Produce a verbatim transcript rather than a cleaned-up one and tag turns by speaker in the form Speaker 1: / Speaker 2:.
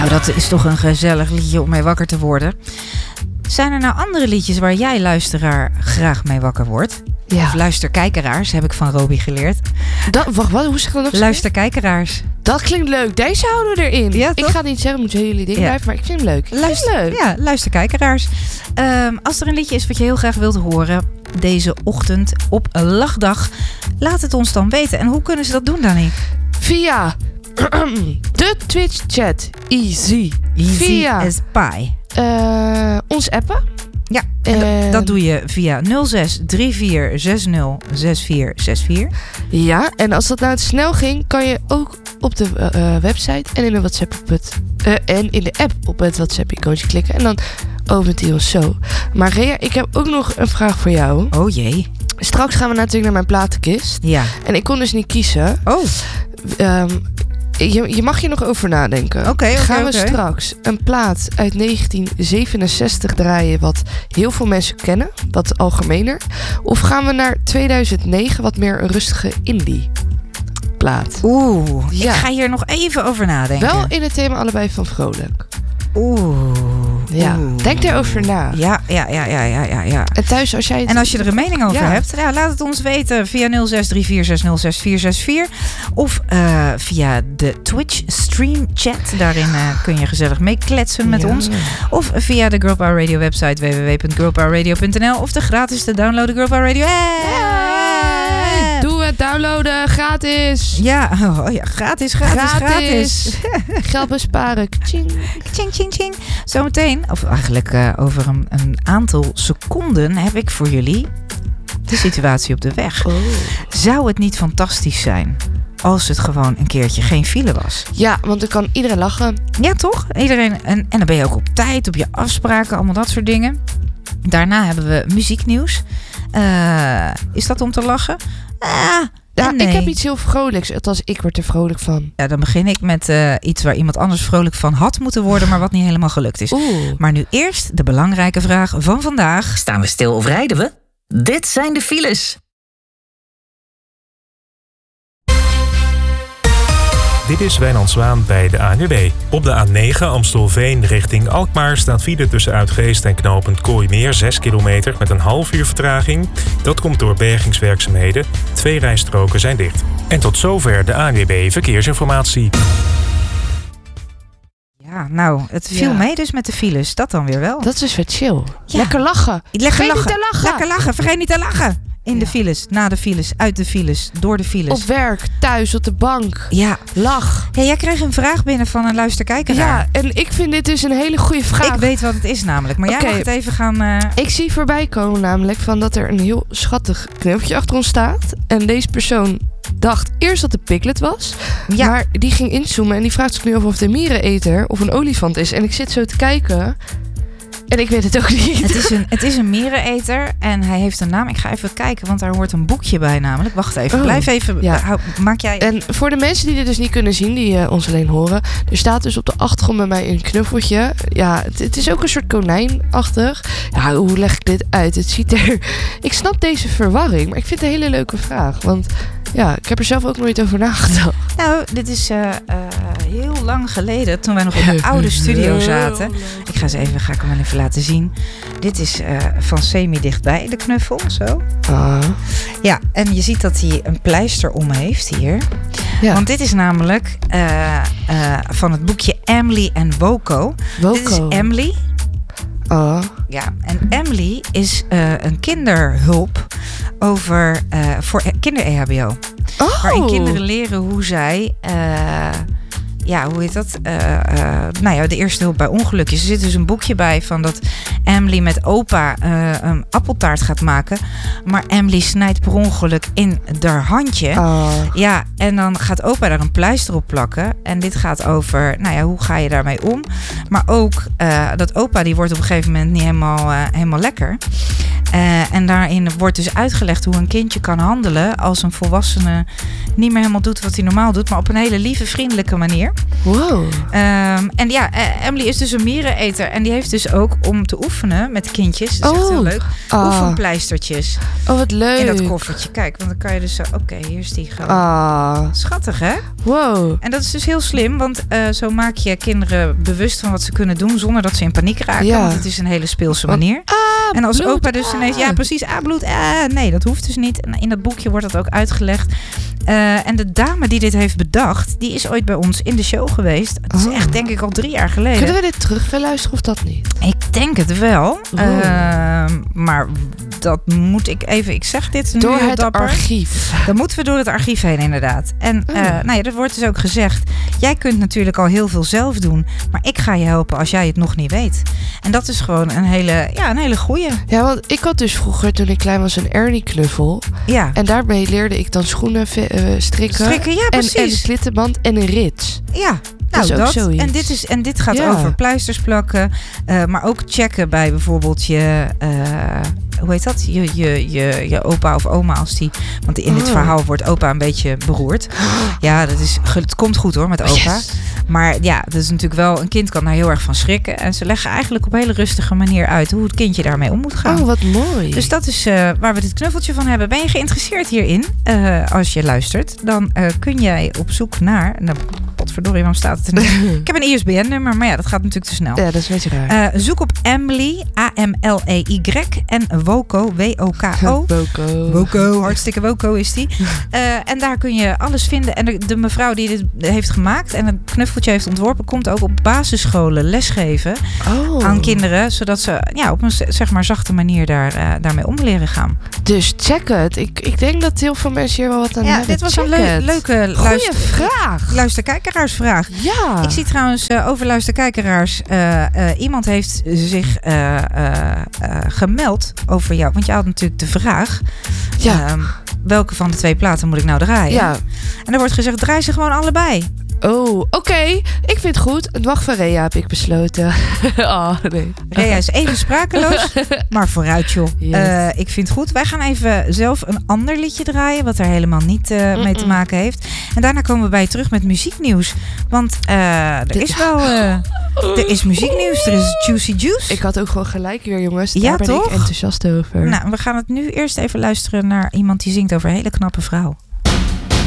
Speaker 1: Nou, dat is toch een gezellig liedje om mee wakker te worden. Zijn er nou andere liedjes waar jij luisteraar graag mee wakker wordt? Ja. Of luisterkijkeraars, heb ik van Robbie geleerd.
Speaker 2: Dat, wacht, wat? Hoe zeg je dat nog?
Speaker 1: Luisterkijkeraars.
Speaker 2: Dat klinkt leuk. Deze houden we erin.
Speaker 1: Ja,
Speaker 2: ik ga het niet zeggen, moeten jullie dingen ja. blijven, maar ik vind hem leuk.
Speaker 1: Luister,
Speaker 2: leuk.
Speaker 1: Ja, luisterkijkeraars. Um, als er een liedje is wat je heel graag wilt horen deze ochtend op een lachdag, laat het ons dan weten. En hoe kunnen ze dat doen, Dani?
Speaker 2: Via de Twitch chat. Easy.
Speaker 1: Easy
Speaker 2: Via
Speaker 1: as pie.
Speaker 2: Uh, ons appen.
Speaker 1: Ja, en uh, dat doe je via nul zes drie vier zes nul zes vier zes vier.
Speaker 2: Ja, en als dat nou te snel ging, kan je ook op de uh, website en in de WhatsApp op het, uh, en in de app op het WhatsApp-icoontje klikken. En dan opent hij ons zo. Maar Rea, ik heb ook nog een vraag voor jou.
Speaker 1: Oh jee.
Speaker 2: Straks gaan we natuurlijk naar mijn platenkist.
Speaker 1: Ja.
Speaker 2: En ik kon dus niet kiezen.
Speaker 1: Oh.
Speaker 2: Um, Je, je mag je nog over nadenken.
Speaker 1: Oké, okay, okay,
Speaker 2: Gaan we
Speaker 1: okay.
Speaker 2: straks een plaat uit negentien zevenenzestig draaien wat heel veel mensen kennen, wat algemener? Of gaan we naar tweeduizend negen, wat meer een rustige indie plaat?
Speaker 1: Oeh,
Speaker 2: ja.
Speaker 1: Ik ga hier nog even over nadenken.
Speaker 2: Wel in het thema allebei van vrolijk.
Speaker 1: Oeh.
Speaker 2: Ja,
Speaker 1: Oeh.
Speaker 2: denk erover na.
Speaker 1: Ja, ja, ja, ja, ja, ja, ja.
Speaker 2: En thuis, als jij het...
Speaker 1: En als je er een mening over
Speaker 2: ja.
Speaker 1: hebt, ja, laat het ons weten via nul zes drie vier zes nul zes vier zes vier of uh, via de Twitch stream chat. Daarin uh, kun je gezellig meekletsen met
Speaker 2: ja.
Speaker 1: ons. Of via de Girl Power Radio website w w w punt girl power radio punt n l of de gratis te downloaden Girl Power Radio.
Speaker 2: Hey! Doe het, downloaden, gratis.
Speaker 1: Ja, oh, ja gratis, gratis, gratis.
Speaker 2: gratis. Geld besparen. Ching.
Speaker 1: Ching, ching, ching. Zometeen, of eigenlijk uh, over een, een aantal seconden, heb ik voor jullie de situatie op de weg.
Speaker 2: Oh.
Speaker 1: Zou het niet fantastisch zijn als het gewoon een keertje geen file was?
Speaker 2: Ja, want dan kan iedereen lachen.
Speaker 1: Ja, toch? Iedereen, en, en dan ben je ook op tijd, op je afspraken, allemaal dat soort dingen. Daarna hebben we muzieknieuws. Uh, is dat om te lachen? Ah,
Speaker 2: ja,
Speaker 1: nee.
Speaker 2: Ik heb iets heel vrolijks. Althans, ik word er vrolijk van.
Speaker 1: Ja, dan begin ik met uh, iets waar iemand anders vrolijk van had moeten worden, maar wat niet helemaal gelukt is.
Speaker 2: Oeh.
Speaker 1: Maar nu eerst de belangrijke vraag van vandaag.
Speaker 3: Staan we stil of rijden we? Dit zijn de files.
Speaker 4: Dit is Wijnand Zwaan bij de A N W B. Op de A negen Amstelveen richting Alkmaar staat file tussen Uitgeest en knooppunt Kooimeer zes kilometer met een half uur vertraging. Dat komt door bergingswerkzaamheden. Twee rijstroken zijn dicht. En tot zover de A N W B Verkeersinformatie.
Speaker 1: Ja, nou, het viel
Speaker 2: ja.
Speaker 1: mee dus met de files. Dat dan weer wel.
Speaker 2: Dat is dus weer chill.
Speaker 1: Ja.
Speaker 2: Lekker lachen.
Speaker 1: Lekker
Speaker 2: Vergeet
Speaker 1: lachen.
Speaker 2: niet te lachen.
Speaker 1: Lekker lachen. Vergeet niet te lachen. In
Speaker 2: ja.
Speaker 1: de files, na de files, uit de files, door de files.
Speaker 2: Op werk, thuis, op de bank.
Speaker 1: Ja.
Speaker 2: Lach.
Speaker 1: Hey, jij kreeg een vraag binnen van een luisterkijker.
Speaker 2: Ja, en ik vind dit dus een hele goede vraag.
Speaker 1: Ik weet wat het is namelijk, maar
Speaker 2: okay.
Speaker 1: jij mag het even gaan... Uh...
Speaker 2: Ik zie voorbij komen namelijk van dat er een heel schattig knuffeltje achter ons staat. En deze persoon dacht eerst dat het Piglet was. Ja. Maar die ging inzoomen en die vraagt zich nu af of het een miereneter of een olifant is. En ik zit zo te kijken... En ik weet het ook niet.
Speaker 1: Het is een, het is een miereneter en hij heeft een naam. Ik ga even kijken, want daar hoort een boekje bij namelijk. Wacht even,
Speaker 2: oh,
Speaker 1: blijf even.
Speaker 2: Ja.
Speaker 1: Hou, maak jij...
Speaker 2: En voor de mensen die dit dus niet kunnen zien, die uh, ons alleen horen. Er staat dus op de achtergrond bij mij een knuffeltje. Ja, het, het is ook een soort konijnachtig. Ja, hoe leg ik dit uit? Het ziet er... Ik snap deze verwarring, maar ik vind het een hele leuke vraag. Want ja, ik heb er zelf ook nooit over nagedacht.
Speaker 1: Nou, dit is uh, uh, heel lang geleden, toen wij nog in de oude studio zaten. Ik ga eens even, ga ik hem even laten zien. Dit is uh, van semi dichtbij, de knuffel, zo.
Speaker 2: Ah.
Speaker 1: Ja, en je ziet dat hij een pleister om heeft hier.
Speaker 2: Ja.
Speaker 1: Want dit is namelijk uh, uh, van het boekje Emily en Woko.
Speaker 2: Woko.
Speaker 1: Dit is Emily.
Speaker 2: Oh.
Speaker 1: Ja, en Emily is uh, een kinderhulp over, uh, voor kinder-E H B O.
Speaker 2: Oh.
Speaker 1: Waarin kinderen leren hoe zij... Uh, Ja, hoe heet dat? Uh, uh, nou ja, de eerste hulp bij ongelukjes. Er zit dus een boekje bij van dat Emily met opa uh, een appeltaart gaat maken. Maar Emily snijdt per ongeluk in haar handje.
Speaker 2: Oh.
Speaker 1: Ja, en dan gaat opa daar een pleister op plakken. En dit gaat over, nou ja, hoe ga je daarmee om? Maar ook uh, dat opa, die wordt op een gegeven moment niet helemaal, uh, helemaal lekker. Uh, en daarin wordt dus uitgelegd hoe een kindje kan handelen als een volwassene niet meer helemaal doet wat hij normaal doet, maar op een hele lieve, vriendelijke manier.
Speaker 2: Wow.
Speaker 1: Um, en ja, uh, Emily is dus een miereneter en die heeft dus ook om te oefenen met de kindjes. Dat is
Speaker 2: oh.
Speaker 1: echt heel leuk.
Speaker 2: Ah.
Speaker 1: Oefenpleistertjes.
Speaker 2: Oh, wat leuk.
Speaker 1: In dat koffertje. Kijk, want dan kan je dus zo... Oké, okay, hier is die gewoon.
Speaker 2: Ah.
Speaker 1: Schattig, hè?
Speaker 2: Wow.
Speaker 1: En dat is dus heel slim, want uh, zo maak je kinderen bewust van wat ze kunnen doen zonder dat ze in paniek raken. Ja. Want het is een hele speelse manier.
Speaker 2: Ah,
Speaker 1: en als
Speaker 2: bloed,
Speaker 1: opa dus
Speaker 2: ah.
Speaker 1: ineens... Ja, precies. Ah, bloed. Ah, nee, dat hoeft dus niet. En in dat boekje wordt dat ook uitgelegd. Uh, en de dame die dit heeft bedacht, die is ooit bij ons in de show geweest. Het is oh. echt, denk ik, al drie jaar geleden.
Speaker 2: Kunnen we dit terug luisteren of dat niet?
Speaker 1: Ik denk het wel. Oh. Uh, maar dat moet ik even... Ik zeg dit nu
Speaker 2: door het
Speaker 1: dapper.
Speaker 2: archief.
Speaker 1: Dan moeten we door het archief heen, inderdaad. En uh, oh. nou ja, er wordt dus ook gezegd... Jij kunt natuurlijk al heel veel zelf doen. Maar ik ga je helpen als jij het nog niet weet. En dat is gewoon een hele, ja, een hele goeie.
Speaker 2: Ja, want ik had dus vroeger, toen ik klein was, een Ernie-knuffel.
Speaker 1: Ja.
Speaker 2: En daarmee leerde ik dan schoenen uh, strikken.
Speaker 1: Strikken, ja, precies.
Speaker 2: En, en een slittenband en een rits.
Speaker 1: Ja.
Speaker 2: Nou,
Speaker 1: Nou,
Speaker 2: dat,
Speaker 1: dat. En, dit is, en dit gaat ja. over pleisters plakken. Uh, maar ook checken bij bijvoorbeeld je... Uh, hoe heet dat? Je, je, je, je opa of oma als die... Want in dit oh. verhaal wordt opa een beetje beroerd. Ja, dat is, het komt goed hoor met opa. Yes. Maar ja, dat is natuurlijk wel... Een kind kan daar heel erg van schrikken. En ze leggen eigenlijk op een hele rustige manier uit... hoe het kindje daarmee om moet gaan.
Speaker 2: Oh, wat mooi.
Speaker 1: Dus dat is uh, waar we dit knuffeltje van hebben. Ben je geïnteresseerd hierin? Uh, als je luistert, dan uh, kun jij op zoek naar... Nou, potverdorie, waarom staat het er niet? Ik heb een I S B N-nummer, maar ja, dat gaat natuurlijk te snel.
Speaker 2: Ja, dat is een beetje raar.
Speaker 1: Uh, zoek op Emily, A M L E Y, en Woko, W O K O.
Speaker 2: Woko.
Speaker 1: Woko, hartstikke Woko is die. Uh, en daar kun je alles vinden. En de, de mevrouw die dit heeft gemaakt en een knuffeltje heeft ontworpen, komt ook op basisscholen lesgeven oh. aan kinderen, zodat ze ja, op een zeg maar zachte manier daar, uh, daarmee om leren gaan.
Speaker 2: Dus check het. Ik, ik denk dat heel veel mensen hier wel wat aan
Speaker 1: ja,
Speaker 2: hebben.
Speaker 1: Dit was
Speaker 2: check
Speaker 1: een le- leuke luister-
Speaker 2: vraag.
Speaker 1: luisterkijkeraarsvraag.
Speaker 2: Ja.
Speaker 1: Ik zie trouwens uh, over luisterkijkeraars. Uh, uh, iemand heeft zich uh, uh, uh, gemeld over jou. Want je had natuurlijk de vraag.
Speaker 2: Ja.
Speaker 1: Uh, welke van de twee platen moet ik nou draaien?
Speaker 2: Ja.
Speaker 1: En er wordt gezegd, draai ze gewoon allebei.
Speaker 2: Oh, oké. Okay. Ik vind het goed. Het mag van Rea, heb ik besloten. oh, nee.
Speaker 1: Rea is even sprakeloos, maar vooruit joh. Yes. Uh, ik vind het goed. Wij gaan even zelf een ander liedje draaien, wat er helemaal niet uh, mee te maken heeft. En daarna komen we bij je terug met muzieknieuws. Want uh, er is wel... Uh, er is muzieknieuws, er is Juicy Juice.
Speaker 2: Ik had ook gewoon gelijk weer, jongens. Daar
Speaker 1: ja,
Speaker 2: ben
Speaker 1: toch?
Speaker 2: ik enthousiast over.
Speaker 1: Nou, we gaan het nu eerst even luisteren naar iemand die zingt over een hele knappe vrouw.